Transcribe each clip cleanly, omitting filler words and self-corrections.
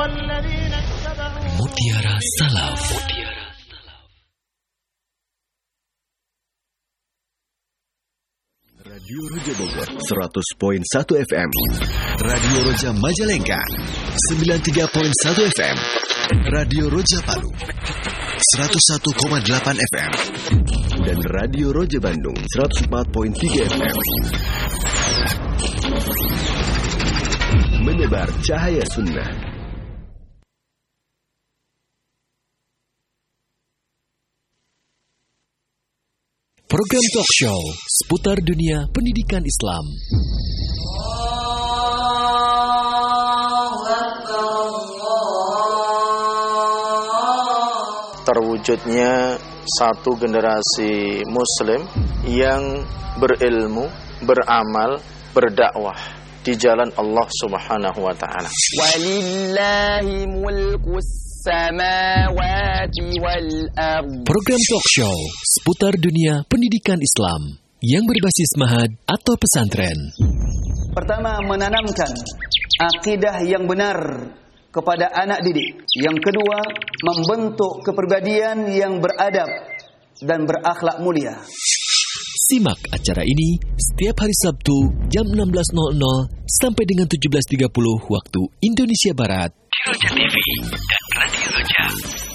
Mutiara Salaf. Radio Roja Bogor 100.1 FM, Radio Roja Majalengka 93.1 FM, Radio Roja Palu 101,8 FM, dan Radio Roja Bandung 104.3 FM. Menebar cahaya sunnah. Program talk show seputar dunia pendidikan Islam. Terwujudnya satu generasi Muslim yang berilmu, beramal, berdakwah di jalan Allah Subhanahu wa taala. Walillahi mulkus samawati wal ardh. Program talk show seputar dunia pendidikan Islam yang berbasis ma'had atau pesantren. Pertama, menanamkan akidah yang benar kepada anak didik. Yang kedua, membentuk kepribadian yang beradab dan berakhlak mulia. Simak acara ini setiap hari Sabtu jam 16.00 sampai dengan 17.30 waktu Indonesia Barat di Roja TV dan Radio Roja.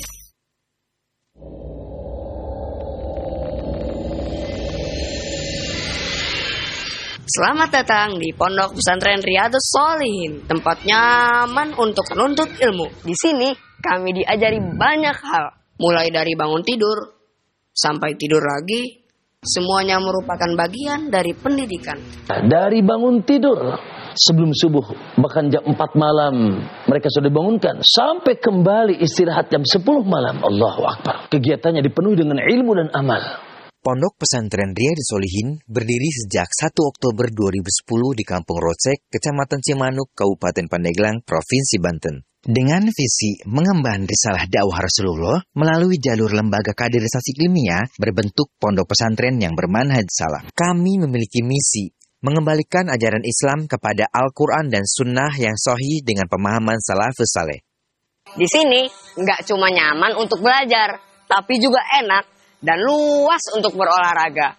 Selamat datang di Pondok Pesantren Riyadhus Shalihin, tempat nyaman untuk menuntut ilmu. Di sini kami diajari banyak hal, mulai dari bangun tidur sampai tidur lagi. Semuanya merupakan bagian dari pendidikan. Dari bangun tidur sebelum subuh, bahkan jam 4 malam mereka sudah dibangunkan, sampai kembali istirahat jam 10 malam. Allahu Akbar. Kegiatannya dipenuhi dengan ilmu dan amal. Pondok Pesantren Riyadhus Shalihin berdiri sejak 1 Oktober 2010 di Kampung Rocek, Kecamatan Cimanuk, Kabupaten Pandeglang, Provinsi Banten. Dengan visi mengemban risalah dakwah Rasulullah melalui jalur lembaga kaderisasi ilmiah berbentuk pondok pesantren yang bermanhaj salaf. Kami memiliki misi mengembalikan ajaran Islam kepada Al-Quran dan Sunnah yang sahih dengan pemahaman salafus saleh. Di sini nggak cuma nyaman untuk belajar, tapi juga enak dan luas untuk berolahraga.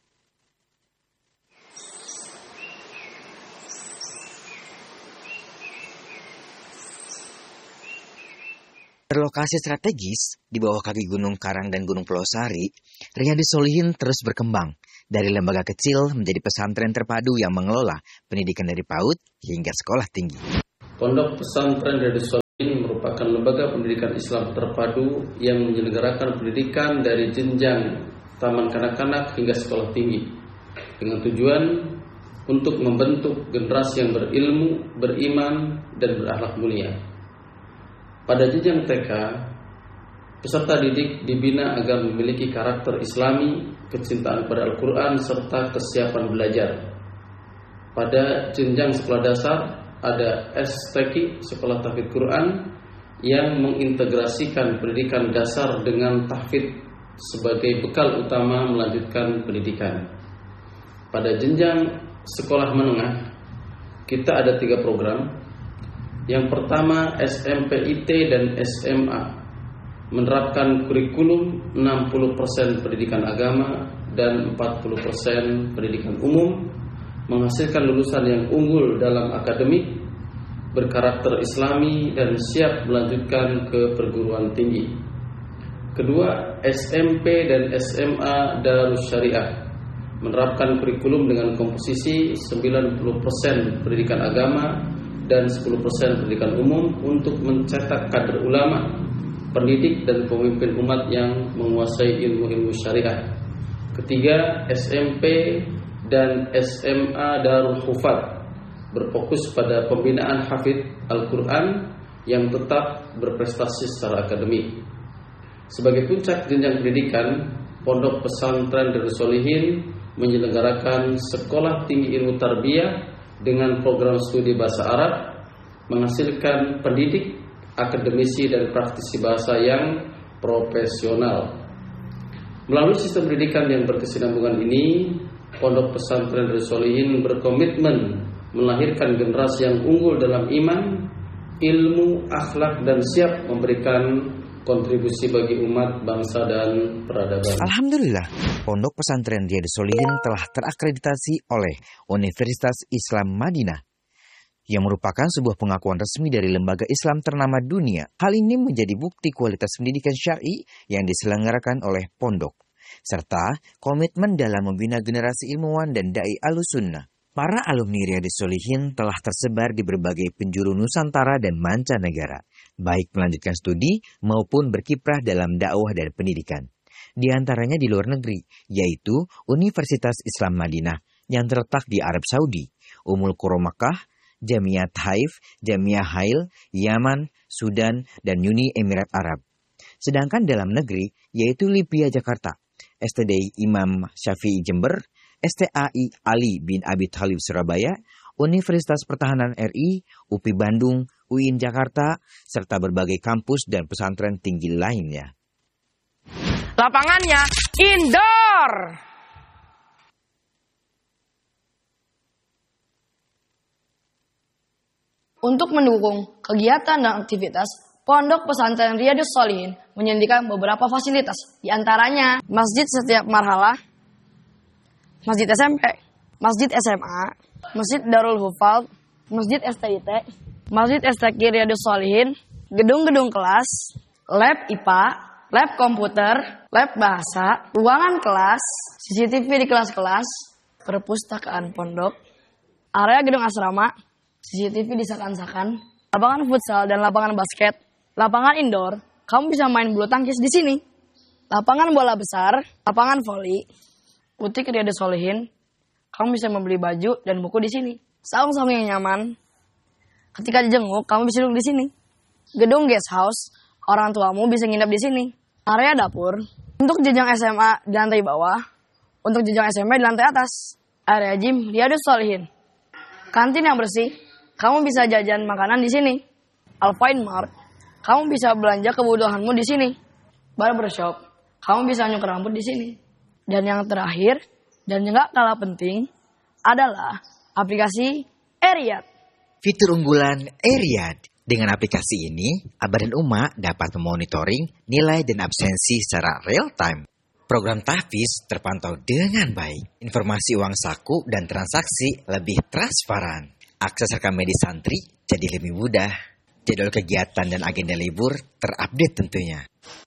Berlokasi strategis di bawah kaki Gunung Karang dan Gunung Pulau Sari, Riyadhus Shalihin terus berkembang dari lembaga kecil menjadi pesantren terpadu yang mengelola pendidikan dari PAUD hingga sekolah tinggi. Pondok Pesantren Riyadhus Shalihin merupakan lembaga pendidikan Islam terpadu yang menyelenggarakan pendidikan dari jenjang taman kanak-kanak hingga sekolah tinggi dengan tujuan untuk membentuk generasi yang berilmu, beriman, dan berakhlak mulia. Pada jenjang TK, peserta didik dibina agar memiliki karakter Islami, kecintaan pada Al-Quran, serta kesiapan belajar. Pada jenjang sekolah dasar, ada STQ, Sekolah Tahfidz Quran, yang mengintegrasikan pendidikan dasar dengan tahfidz sebagai bekal utama melanjutkan pendidikan. Pada jenjang sekolah menengah, kita ada 3 program. Yang pertama, SMPIT dan SMA menerapkan kurikulum 60% pendidikan agama dan 40% pendidikan umum, menghasilkan lulusan yang unggul dalam akademik, berkarakter Islami, dan siap melanjutkan ke perguruan tinggi. Kedua, SMP dan SMA Darus Syariah menerapkan kurikulum dengan komposisi 90% pendidikan agama dan 10% pendidikan umum untuk mencetak kader ulama, pendidik, dan pemimpin umat yang menguasai ilmu-ilmu syariah. Ketiga, SMP dan SMA Darul Hufad berfokus pada pembinaan hafidz Al-Quran yang tetap berprestasi secara akademik. Sebagai puncak jenjang pendidikan, Pondok Pesantren Riyadhus Shalihin menyelenggarakan Sekolah Tinggi Ilmu Tarbiyah dengan program studi bahasa Arab, menghasilkan pendidik, akademisi, dan praktisi bahasa yang profesional. Melalui sistem pendidikan yang berkesinambungan ini, Pondok Pesantren Riyadhus Shalihin berkomitmen melahirkan generasi yang unggul dalam iman, ilmu, akhlak, dan siap memberikan kontribusi bagi umat, bangsa, dan peradaban. Alhamdulillah, Pondok Pesantren Riyadhus Shalihin telah terakreditasi oleh Universitas Islam Madinah, yang merupakan sebuah pengakuan resmi dari lembaga Islam ternama dunia. Hal ini menjadi bukti kualitas pendidikan syar'i yang diselenggarakan oleh pondok, serta komitmen dalam membina generasi ilmuwan dan dai Ahlussunnah. Para alumni Riyadhus Shalihin telah tersebar di berbagai penjuru Nusantara dan mancanegara, baik melanjutkan studi maupun berkiprah dalam dakwah dan pendidikan. Di antaranya di luar negeri, yaitu Universitas Islam Madinah yang terletak di Arab Saudi, Ummul Qura Makkah, Jamiat Haif, Jamiah Hail, Yaman, Sudan, dan Uni Emirat Arab. Sedangkan dalam negeri, yaitu Lipia Jakarta, STDI Imam Syafi'i Jember, STAI Ali bin Abi Thalib Surabaya, Universitas Pertahanan RI, UPI Bandung, UIN Jakarta, serta berbagai kampus dan pesantren tinggi lainnya. Lapangannya indoor. Untuk mendukung kegiatan dan aktivitas, Pondok Pesantren Riyadhus Shalihin menyediakan beberapa fasilitas, di antaranya masjid setiap marhalah, masjid SMP, masjid SMA, masjid Darul Hufal, masjid STIT, masjid STQ Riyadhus Shalihin, gedung-gedung kelas, lab IPA, lab komputer, lab bahasa, ruangan kelas, CCTV di kelas-kelas, perpustakaan pondok, area gedung asrama, CCTV di sakan-sakan, lapangan futsal dan lapangan basket, lapangan indoor. Kamu bisa main bulu tangkis di sini. Lapangan bola besar, lapangan voli. Butik Riyadhus Shalihin, kamu bisa membeli baju dan buku di sini. Saung-saung yang nyaman. Ketika dijenguk, kamu bisa duduk di sini. Gedung guest house, orang tuamu bisa nginep di sini. Area dapur, untuk jenjang SMA di lantai bawah, untuk jenjang SMP di lantai atas. Area gym Riyadhus Shalihin. Kantin yang bersih, kamu bisa jajan makanan di sini. Alfine Mart, kamu bisa belanja kebutuhanmu di sini. Barbershop, kamu bisa nyukur rambut di sini. Dan yang terakhir, dan yang gak kalah penting, adalah aplikasi Riyad. Fitur unggulan Riyad. Dengan aplikasi ini, Abah dan Uma dapat memonitoring nilai dan absensi secara real time. Program tahfiz terpantau dengan baik. Informasi uang saku dan transaksi lebih transparan. Akses rekam medis santri jadi lebih mudah. Jadwal kegiatan dan agenda libur terupdate tentunya.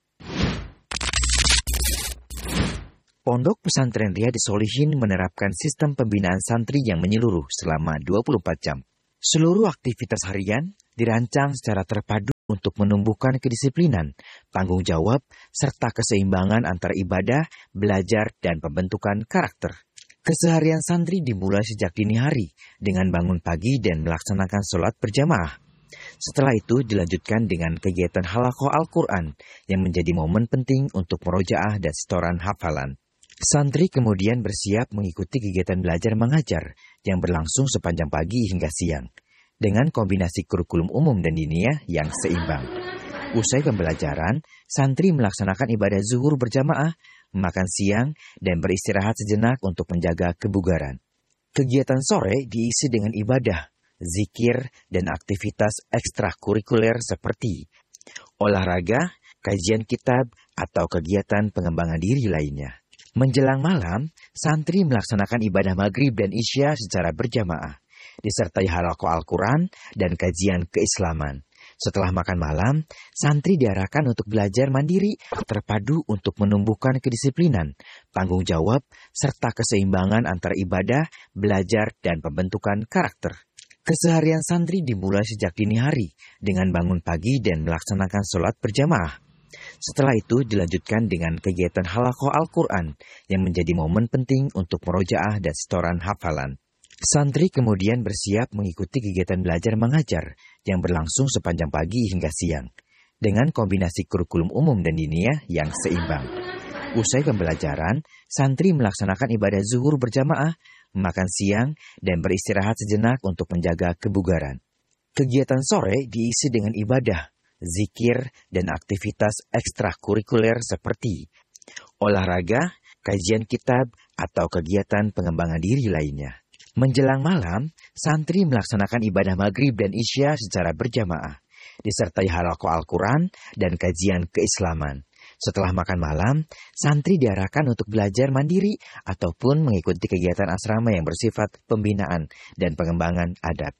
Pondok Pesantren Riyadhus Shalihin menerapkan sistem pembinaan santri yang menyeluruh selama 24 jam. Seluruh aktivitas harian dirancang secara terpadu untuk menumbuhkan kedisiplinan, tanggung jawab, serta keseimbangan antara ibadah, belajar, dan pembentukan karakter. Keseharian santri dimulai sejak dini hari dengan bangun pagi dan melaksanakan sholat berjamaah. Setelah itu dilanjutkan dengan kegiatan halaqah Al-Quran yang menjadi momen penting untuk murojaah dan setoran hafalan. Santri kemudian bersiap mengikuti kegiatan belajar mengajar yang berlangsung sepanjang pagi hingga siang, dengan kombinasi kurikulum umum dan diniyah yang seimbang. Usai pembelajaran, santri melaksanakan ibadah zuhur berjamaah, makan siang, dan beristirahat sejenak untuk menjaga kebugaran. Kegiatan sore diisi dengan ibadah, zikir, dan aktivitas ekstrakurikuler seperti olahraga, kajian kitab, atau kegiatan pengembangan diri lainnya. Menjelang malam, santri melaksanakan ibadah maghrib dan isya secara berjamaah, disertai halaqah Al-Quran dan kajian keislaman. Setelah makan malam, santri diarahkan untuk belajar mandiri, terpadu untuk menumbuhkan kedisiplinan, tanggung jawab, serta keseimbangan antara ibadah, belajar, dan pembentukan karakter. Keseharian santri dimulai sejak dini hari dengan bangun pagi dan melaksanakan sholat berjamaah. Setelah itu dilanjutkan dengan kegiatan halaqah Al-Quran yang menjadi momen penting untuk murojaah dan setoran hafalan. Santri kemudian bersiap mengikuti kegiatan belajar mengajar yang berlangsung sepanjang pagi hingga siang, dengan kombinasi kurikulum umum dan diniyah yang seimbang. Usai pembelajaran, santri melaksanakan ibadah zuhur berjamaah, makan siang, dan beristirahat sejenak untuk menjaga kebugaran. Kegiatan sore diisi dengan ibadah, zikir, dan aktivitas ekstrakurikuler seperti olahraga, kajian kitab, atau kegiatan pengembangan diri lainnya. Menjelang malam, santri melaksanakan ibadah maghrib dan isya secara berjamaah, disertai halaqah Al-Quran dan kajian keislaman. Setelah makan malam, santri diarahkan untuk belajar mandiri ataupun mengikuti kegiatan asrama yang bersifat pembinaan dan pengembangan adab.